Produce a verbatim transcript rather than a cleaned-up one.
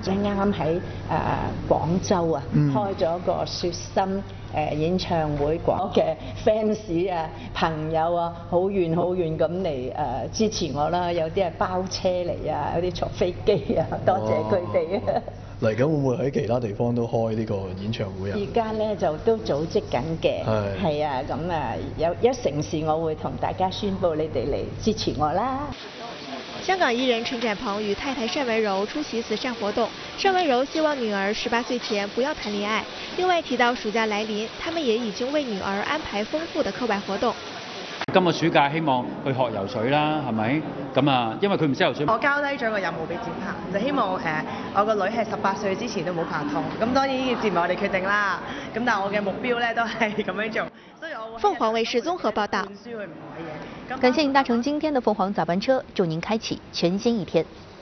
即係啱啱喺誒廣州啊，開咗個雪心誒演唱會，廣嘅 fans 啊朋友啊，好遠好遠咁嚟誒支持我啦，有啲係包車嚟啊，有啲坐飛機啊，多謝佢哋啊！ 嚟緊會唔會喺其他地方都開呢個演唱會啊？ 而家咧就都組織緊嘅， 係係啊，咁啊有一城市我會同大家宣佈你哋嚟支持我啦。 香港藝人陳展鵬與太太單雯柔出席慈善活動，單雯柔希望女兒十八歲前不要談戀愛。另外提到暑假來臨，他們也已經為女兒安排豐富的課外活動。 今個暑假希望去學游水啦，係咪？咁啊，因為佢唔識游水。 我交低咗個任務俾展鵬，就希望誒、呃、我個女係十八歲之前都冇拍拖。咁當然呢件事唔係我哋決定啦。咁但係我嘅目標咧都係咁樣做，所以我鳳凰衛視綜合報道。 感謝您搭乘今天的鳳凰早班車，祝您開啟全新一天。